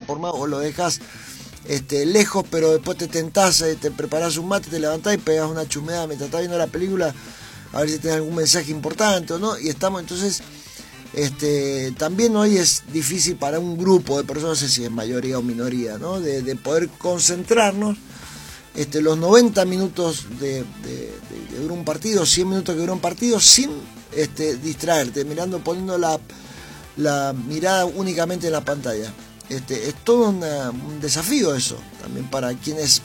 por más, o lo dejas lejos, pero después te tentás, te preparás un mate, te levantás y pegás una chusmeada mientras estás viendo la película, a ver si tenés algún mensaje importante o no, y estamos entonces... también hoy es difícil para un grupo de personas, no sé si es mayoría o minoría, ¿no? de poder concentrarnos los 90 minutos de dura un partido, 100 minutos que dura un partido, sin distraerte, poniendo la mirada únicamente en la pantalla. Es todo un desafío eso, también para quienes,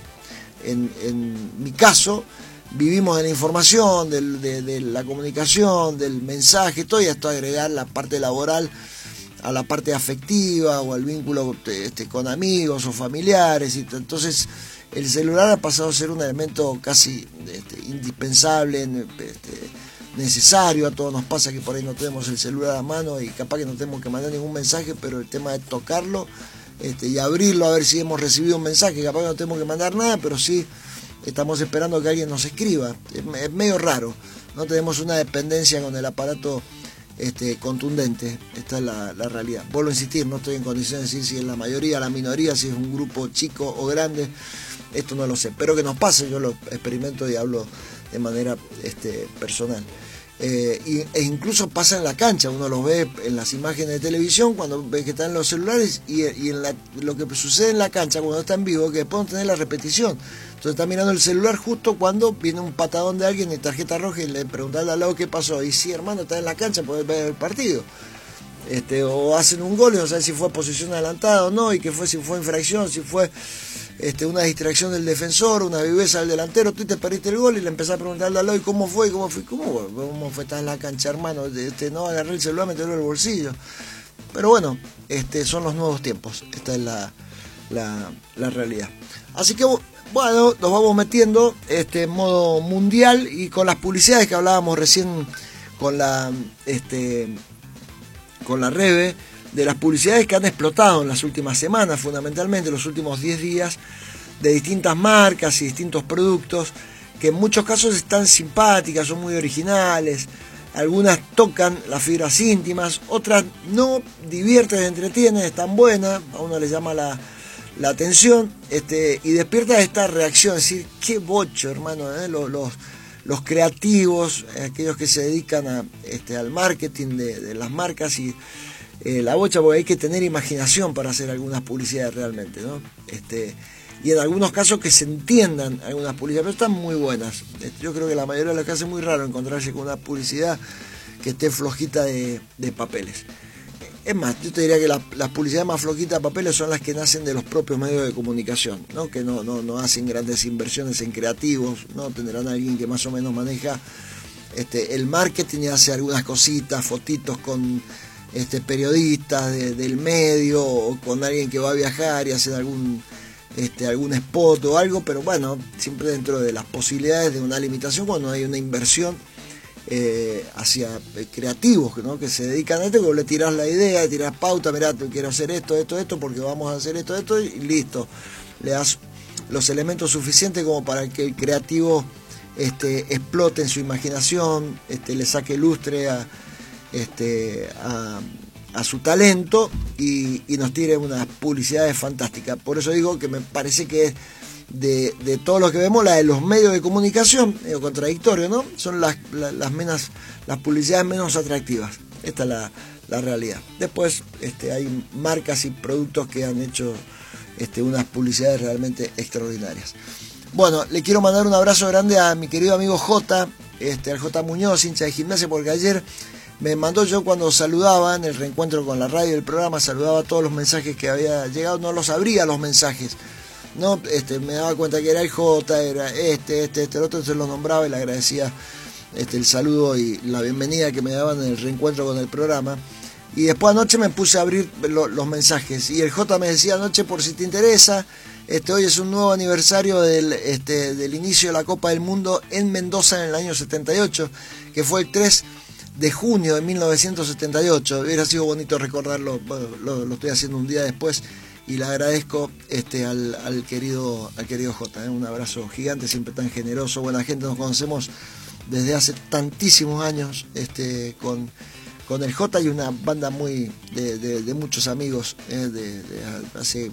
en mi caso, vivimos de la información, de la comunicación, del mensaje, todo, y esto agregar la parte laboral a la parte afectiva o al vínculo con amigos o familiares. Y entonces el celular ha pasado a ser un elemento casi indispensable, necesario. A todos nos pasa que por ahí no tenemos el celular a la mano y capaz que no tenemos que mandar ningún mensaje, pero el tema de tocarlo y abrirlo a ver si hemos recibido un mensaje, capaz que no tenemos que mandar nada, pero sí estamos esperando que alguien nos escriba. Es medio raro, no tenemos una dependencia con el aparato contundente. Esta es la realidad. Vuelvo a insistir, no estoy en condiciones de decir si es la mayoría, la minoría, si es un grupo chico o grande, esto no lo sé, pero que nos pase, yo lo experimento y hablo de manera personal. E incluso pasa en la cancha, uno los ve en las imágenes de televisión cuando ve que están en los celulares y en lo que sucede en la cancha cuando está en vivo, que después no tener la repetición. Entonces está mirando el celular justo cuando viene un patadón de alguien y tarjeta roja y le preguntan al lado qué pasó. Y sí, hermano, está en la cancha, puede ver el partido. O hacen un gol y no saben si fue posición adelantada o no, y si fue infracción, si fue una distracción del defensor, una viveza del delantero. Tú te perdiste el gol y le empezás a preguntar al lado, ¿y cómo fue? ¿Cómo fue? Estás en la cancha, hermano. No, agarré el celular, meterlo en el bolsillo. Pero bueno, son los nuevos tiempos. Esta es la realidad. Así que bueno, nos vamos metiendo en modo mundial y con las publicidades que hablábamos recién con la Rebe, de las publicidades que han explotado en las últimas semanas, fundamentalmente los últimos 10 días, de distintas marcas y distintos productos, que en muchos casos están simpáticas, son muy originales, algunas tocan las fibras íntimas, otras no, divierten, entretienen, están buenas, a uno les llama la atención, y despierta esta reacción, es decir, qué bocho, hermano, los creativos, aquellos que se dedican al marketing de las marcas, y la bocha, porque hay que tener imaginación para hacer algunas publicidades realmente, ¿no? Y en algunos casos que se entiendan algunas publicidades, pero están muy buenas. Yo creo que la mayoría de los casos es muy raro encontrarse con una publicidad que esté flojita de papeles. Es más, yo te diría que las publicidades más flojitas de papeles son las que nacen de los propios medios de comunicación, ¿no? Que no hacen grandes inversiones en creativos, ¿no? Tendrán a alguien que más o menos maneja el marketing y hace algunas cositas, fotitos con periodistas del medio, o con alguien que va a viajar y hacer algún spot o algo, pero bueno, siempre dentro de las posibilidades de una limitación, cuando hay una inversión hacia creativos, ¿no? Que se dedican a esto, que le tirás la idea, tirás pauta, mirá, quiero hacer esto, porque vamos a hacer esto, y listo. Le das los elementos suficientes como para que el creativo explote en su imaginación, le saque lustre a su talento y nos tire unas publicidades fantásticas. Por eso digo que me parece que es de todos los que vemos, la de los medios de comunicación, medio contradictorio, ¿no? Son las publicidades menos atractivas. Esta es la realidad. Después hay marcas y productos que han hecho unas publicidades realmente extraordinarias. Bueno, le quiero mandar un abrazo grande a mi querido amigo J, al J Muñoz, hincha de Gimnasia, porque ayer me mandó, yo cuando saludaba en el reencuentro con la radio y el programa, saludaba todos los mensajes que había llegado, no los abría los mensajes, ¿no? Me daba cuenta que era el J, era el otro, se lo nombraba y le agradecía el saludo y la bienvenida que me daban en el reencuentro con el programa. Y después anoche me puse a abrir los mensajes y el J me decía anoche, por si te interesa, hoy es un nuevo aniversario del inicio de la Copa del Mundo en Mendoza en el año 78, que fue el 3 de junio de 1978. Hubiera sido bonito recordarlo. Bueno, lo estoy haciendo un día después y le agradezco al querido J, un abrazo gigante, siempre tan generoso, buena gente. Nos conocemos desde hace tantísimos años con el J y una banda muy de muchos amigos, hace